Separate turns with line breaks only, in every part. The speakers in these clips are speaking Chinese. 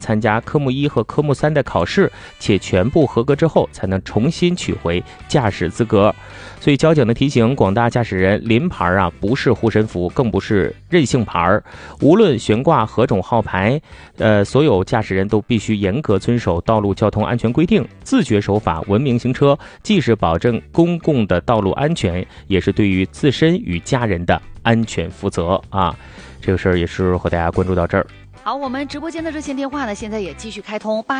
参加科目1和科目3的考试，且全部合格之后才能重新取回驾驶资格。所以交警呢提醒广大驾驶人，临牌啊不是护身符，更不是任性牌，无论悬挂何种号牌，所有驾驶人都必须严格遵守道路交通安全规定，自觉守法，文明行车，既是保证公共的道路安全，也是对于自身与家人的安全负责啊。这个事儿也是和大家关注到这儿。
好，我们直播间的热线电话呢，现在也继续开通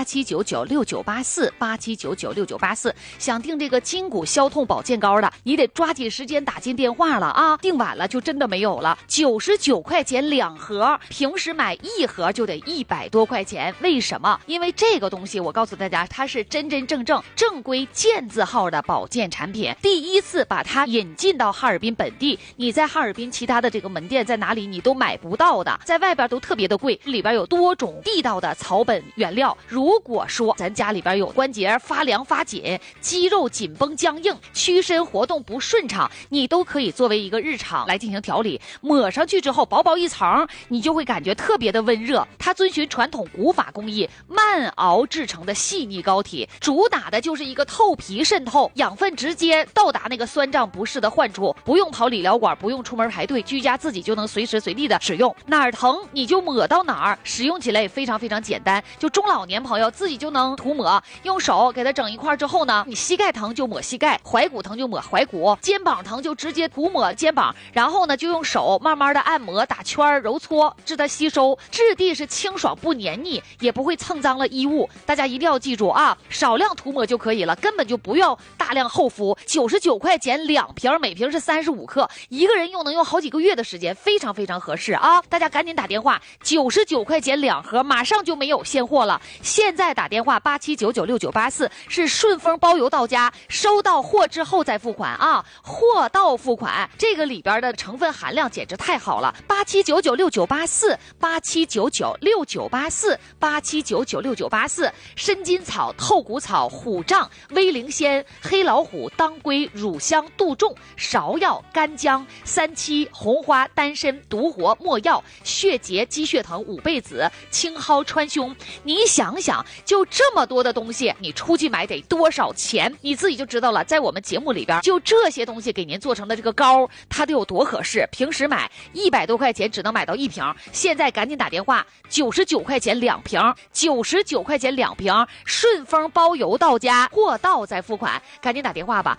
87996984，87996984。想订这个筋骨消痛保健膏的，你得抓紧时间打进电话了啊！订晚了就真的没有了。99块钱2盒，平时买1盒就得100多块钱。为什么？因为这个东西我告诉大家，它是真真正正正规健字号的保健产品，第一次把它引进到哈尔滨本地，你在哈尔滨其他的这个门店在哪里你都买不到的，在外边都特别的贵。里边有多种地道的草本原料，如果说咱家里边有关节发凉发紧，肌肉紧绷僵硬，屈伸活动不顺畅，你都可以作为一个日常来进行调理。抹上去之后薄薄一层，你就会感觉特别的温热。它遵循传统古法工艺慢熬制成的细腻膏体，主打的就是一个透皮渗透，养分直接到达那个酸胀不适的患处，不用跑理疗馆，不用出门排队，居家自己就能随时随地的使用，哪儿疼你就抹到哪儿，使用起来也非常非常简单，就中老年朋友自己就能涂抹，用手给它整一块之后呢，你膝盖疼就抹膝盖，踝骨疼就抹踝骨，肩膀疼就直接涂抹肩膀，然后呢就用手慢慢的按摩打圈揉搓，致它吸收，质地是清爽不黏腻，也不会蹭脏了衣物。大家一定要记住啊，少量涂抹就可以了，根本就不要大量厚敷。99块钱2瓶，每瓶是35克，一个人用能用好几个月的时间，非常非常合适啊！大家赶紧打电话，99块钱2盒，马上就没有现货了。现在打电话87996984，是顺丰包邮到家，收到货之后再付款啊，货到付款，这个里边的成分含量简直太好了。87996984，87996984，87996984，参金草、透骨草、虎杖、威灵仙、黑老虎、当归、乳香、杜仲、芍药、干姜、三七、红花、丹参、独活、没药、血结、鸡血藤、五倍子、青蒿、川芎。你想想，就这么多的东西，你出去买得多少钱？你自己就知道了。在我们节目里边，就这些东西给您做成的这个膏，它得有多合适。平时买100多块钱只能买到1瓶，现在赶紧打电话，99块钱2瓶，99块钱2瓶，顺丰包邮到家，货到再付款，赶紧打电话吧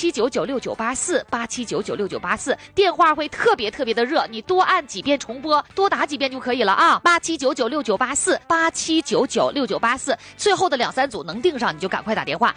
，87996984，87996984，电话会特别特别的热，你多按几遍重播，多打几遍就可以了啊，87996984，87996984，最后的2、3组能订上你就赶快打电话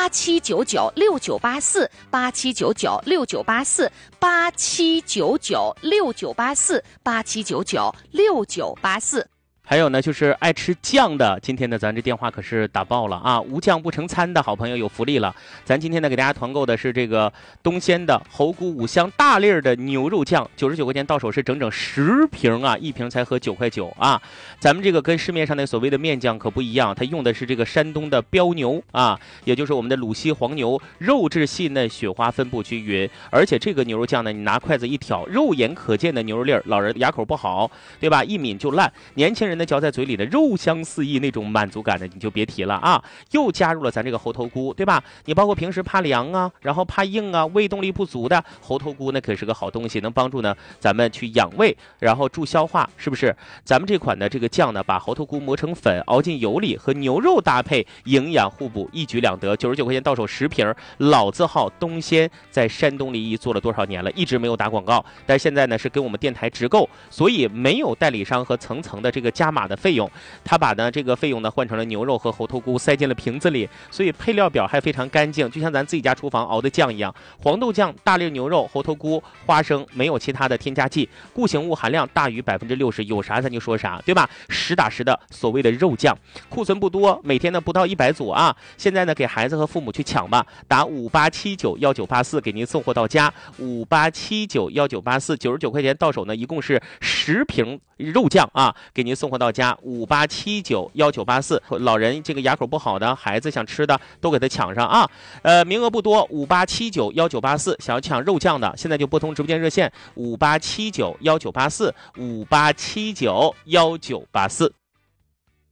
，87996984，87996984，87996984。
还有呢，就是爱吃酱的，今天呢，咱这电话可是打爆了啊！无酱不成餐的好朋友有福利了。咱今天呢，给大家团购的是这个东鲜的猴菇5香大粒的牛肉酱，99块钱到手是整整10瓶啊，1瓶才合9块9啊。咱们这个跟市面上那所谓的面酱可不一样，它用的是这个山东的标牛啊，也就是我们的鲁西黄牛，肉质细嫩，雪花分布均匀，而且这个牛肉酱呢，你拿筷子一挑，肉眼可见的牛肉粒儿，老人牙口不好，对吧？一抿就烂，年轻人呢嚼在嘴里的肉香四溢，那种满足感呢你就别提了啊！又加入了咱这个猴头菇，对吧？你包括平时怕凉啊，然后怕硬啊，胃动力不足的，猴头菇呢可是个好东西，能帮助呢咱们去养胃，然后助消化，是不是？咱们这款的这个酱呢，把猴头菇磨成粉，熬进油里，和牛肉搭配，营养互补，一举两得。99块钱到手10瓶，老字号东鲜，在山东临沂做了多少年了，一直没有打广告，但现在呢是跟我们电台直购，所以没有代理商和层层的这个加码的费用，他把呢这个费用呢换成了牛肉和猴头菇，塞进了瓶子里，所以配料表还非常干净，就像咱自己家厨房熬的酱一样。黄豆酱、大粒牛肉、猴头菇、花生，没有其他的添加剂，固形物含量大于60%，有啥咱就说啥，对吧？实打实的所谓的肉酱，库存不多，每天呢不到100组啊。现在呢给孩子和父母去抢吧，打58791984给您送货到家，58791984，99块钱到手呢，一共是10瓶肉酱啊，给您送货到家，58791984。老人这个牙口不好的，孩子想吃的都给他抢上啊。名额不多，58791984，想要抢肉酱的，现在就拨通直播间热线58791984，58791984。